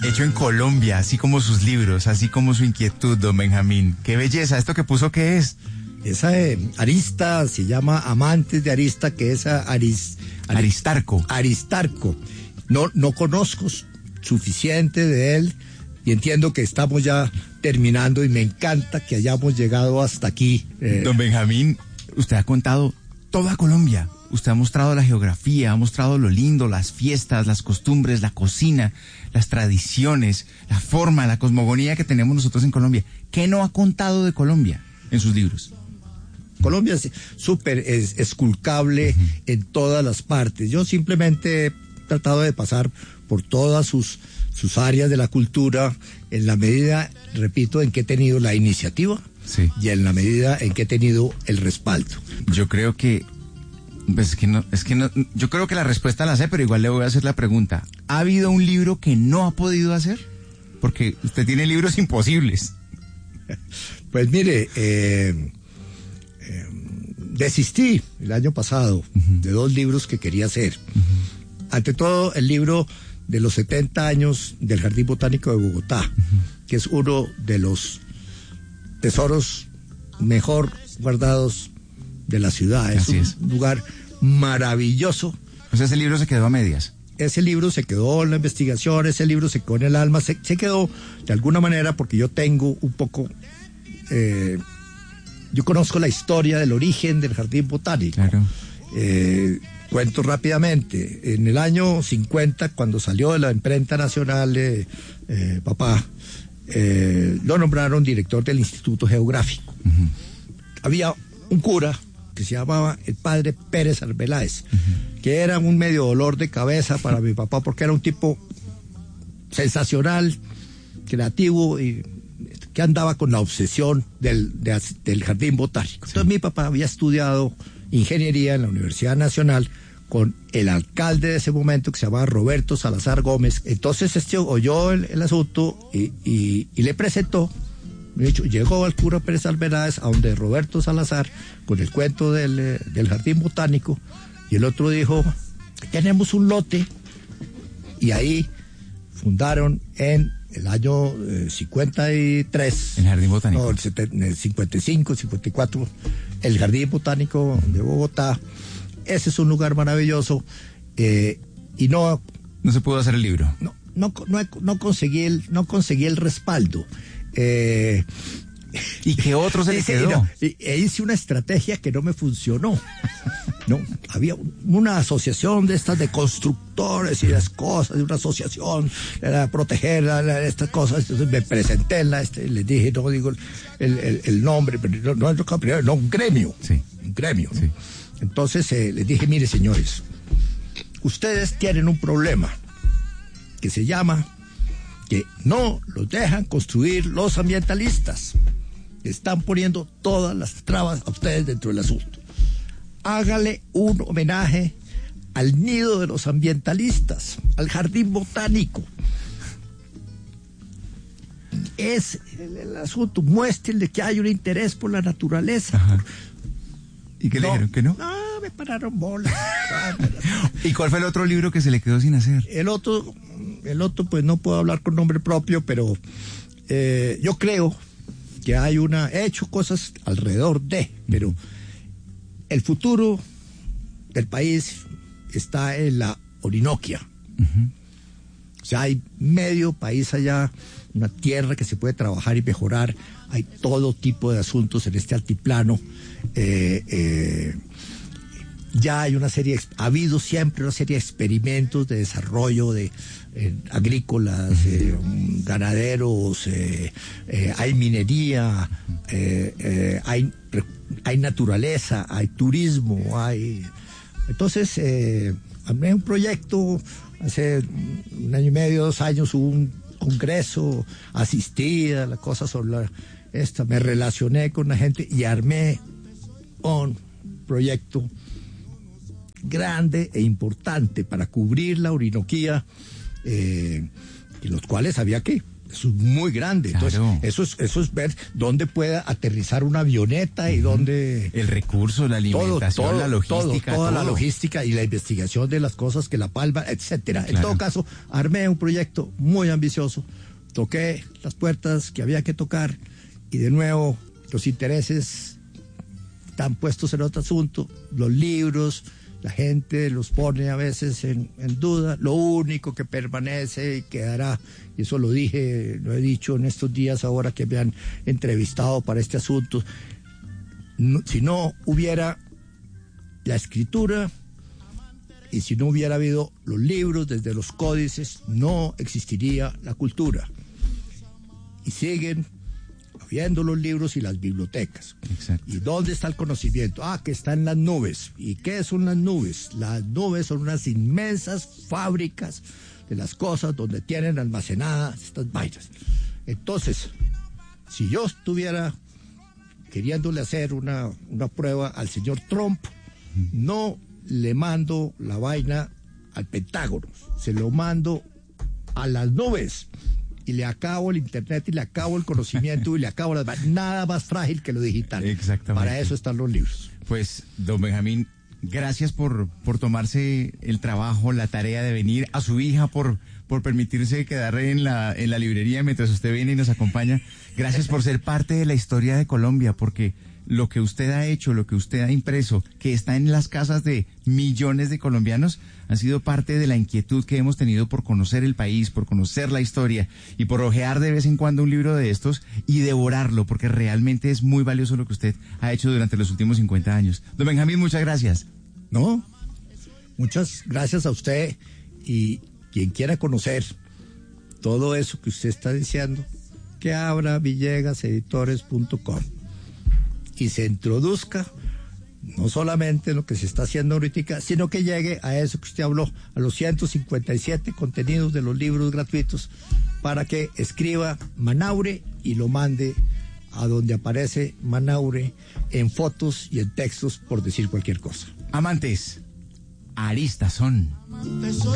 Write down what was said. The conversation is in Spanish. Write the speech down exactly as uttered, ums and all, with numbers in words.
hecho en Colombia, así como sus libros, así como su inquietud, don Benjamín. ¡Qué belleza! ¿Esto que puso qué es? Esa eh, arista se llama Amantes de Arista, que es Aris, Aris, Aristarco. Aristarco. No, no conozco suficiente de él y entiendo que estamos ya terminando y me encanta que hayamos llegado hasta aquí. Eh. Don Benjamín, usted ha contado toda Colombia. Usted ha mostrado la geografía, ha mostrado lo lindo, las fiestas, las costumbres, la cocina, las tradiciones, la forma, la cosmogonía que tenemos nosotros en Colombia. ¿Qué no ha contado de Colombia en sus libros? Colombia es súper es, esculcable uh-huh. en todas las partes. Yo simplemente he tratado de pasar por todas sus, sus áreas de la cultura en la medida, repito, en que he tenido la iniciativa sí. y en la medida en que he tenido el respaldo. Yo creo que Pues es que no, es que no, yo creo que la respuesta la sé, pero igual le voy a hacer la pregunta. ¿Ha habido un libro que no ha podido hacer? Porque usted tiene libros imposibles. Pues mire, eh, eh, desistí el año pasado uh-huh. de dos libros que quería hacer. Uh-huh. Ante todo, el libro de los setenta años del Jardín Botánico de Bogotá, uh-huh. que es uno de los tesoros mejor guardados de la ciudad. Es Así un es. lugar maravilloso. O sea, ese libro se quedó a medias. Ese libro se quedó en la investigación, ese libro se quedó en el alma, se, se quedó de alguna manera porque yo tengo un poco, eh, yo conozco la historia del origen del Jardín Botánico. Claro. Eh, cuento rápidamente. En el año cincuenta, cuando salió de la imprenta nacional, eh, eh, papá, eh, lo nombraron director del Instituto Geográfico. Uh-huh. Había un cura que se llamaba el padre Pérez Arbeláez, uh-huh. que era un medio dolor de cabeza para mi papá porque era un tipo sensacional, creativo y que andaba con la obsesión del, de, del Jardín Botánico. Sí. Entonces mi papá había estudiado ingeniería en la Universidad Nacional con el alcalde de ese momento que se llamaba Roberto Salazar Gómez. Entonces este oyó el, el asunto y, y, y le presentó. De hecho, llegó al cura Pérez Arbeláez a donde Roberto Salazar con el cuento del, del Jardín Botánico y el otro dijo, tenemos un lote, y ahí fundaron en el año eh, cincuenta y tres el Jardín Botánico, no, el, setenta, el cincuenta y cinco, cincuenta y cuatro, el Jardín Botánico de Bogotá. Ese es un lugar maravilloso, eh, y no no se pudo hacer el libro. No, no, no, no conseguí el, no conseguí el respaldo. Eh, ¿Y qué otro se le quedó? No, e hice una estrategia que no me funcionó. No, había una asociación de estas de constructores y las cosas, de una asociación para proteger la, la, estas cosas. Entonces me presenté en la, este, les dije, no digo el, el, el nombre, pero no, no, no, un gremio, sí. un gremio. ¿no? Sí. Entonces eh, les dije, mire señores, ustedes tienen un problema que se llama que no los dejan construir los ambientalistas. Están poniendo todas las trabas a ustedes dentro del asunto. Hágale un homenaje al nido de los ambientalistas, al Jardín Botánico. Es el, el asunto, muéstrenle que hay un interés por la naturaleza. Ajá. ¿Y qué no, le dijeron? ¿Que no? No, me pararon bolas. ¿Y cuál fue el otro libro que se le quedó sin hacer? El otro... El otro, pues no puedo hablar con nombre propio, pero eh, yo creo que hay una... He hecho cosas alrededor de, pero el futuro del país está en la Orinoquia. Uh-huh. O sea, hay medio país allá, una tierra que se puede trabajar y mejorar. Hay todo tipo de asuntos en este altiplano. Eh, eh, ya hay una serie, ha habido siempre una serie de experimentos de desarrollo de eh, agrícolas, eh, ganaderos, eh, eh, hay minería, eh, eh, hay, hay naturaleza, hay turismo, hay... Entonces, eh, armé un proyecto, hace un año y medio, dos años, hubo un congreso, asistí a la cosa sobre la, esta, me relacioné con la gente y armé un proyecto grande e importante para cubrir la Orinoquía, eh, en los cuales había que Eso es muy grande. Claro. Entonces, eso es, eso es ver dónde puede aterrizar una avioneta y uh-huh. dónde... El recurso, la alimentación, todo, todo, la logística. Todo, toda todo. la logística y la investigación de las cosas que la palma, etcétera. Claro. En todo caso, armé un proyecto muy ambicioso, toqué las puertas que había que tocar y de nuevo los intereses están puestos en otro asunto, los libros... La gente los pone a veces en, en duda. Lo único que permanece y quedará, y eso lo dije, lo he dicho en estos días ahora que me han entrevistado para este asunto, no, si no hubiera la escritura y si no hubiera habido los libros desde los códices, no existiría la cultura. Y siguen viendo los libros y las bibliotecas. Exacto. ¿Y dónde está el conocimiento? Ah, que está en las nubes. ¿Y qué son las nubes? Las nubes son unas inmensas fábricas de las cosas donde tienen almacenadas estas vainas. Entonces, si yo estuviera queriéndole hacer una, una prueba al señor Trump, no le mando la vaina al Pentágono, se lo mando a las nubes. Y le acabo el internet y le acabo el conocimiento y le acabo las... Nada más frágil que lo digital. Exactamente. Para eso están los libros. Pues, don Benjamín, gracias por, por tomarse el trabajo, la tarea de venir, a su hija por, por permitirse quedar en la, en la librería mientras usted viene y nos acompaña. Gracias por ser parte de la historia de Colombia, porque lo que usted ha hecho, lo que usted ha impreso, que está en las casas de millones de colombianos, ha sido parte de la inquietud que hemos tenido por conocer el país, por conocer la historia y por ojear de vez en cuando un libro de estos y devorarlo, porque realmente es muy valioso lo que usted ha hecho durante los últimos cincuenta años. Don Benjamín, muchas gracias. No, muchas gracias a usted y quien quiera conocer todo eso que usted está diciendo, que abra villegas editores punto com y se introduzca no solamente en lo que se está haciendo ahorita, sino que llegue a eso que usted habló, a los ciento cincuenta y siete contenidos de los libros gratuitos, para que escriba Manaure y lo mande a donde aparece Manaure en fotos y en textos, por decir cualquier cosa. Amantes, aristas son.